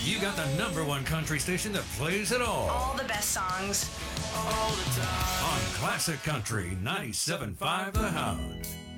You got the number one country station that plays it all. the best songs. On Classic Country 97.5 The Hound.